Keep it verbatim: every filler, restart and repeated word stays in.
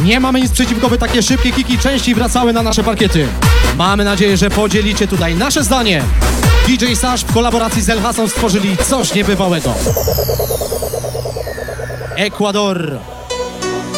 Nie mamy nic przeciwko, by takie szybkie kiki częściej wracały na nasze parkiety. Mamy nadzieję, że podzielicie tutaj nasze zdanie. D J Sash w kolaboracji z El Hassan stworzyli coś niebywałego. Ekwador.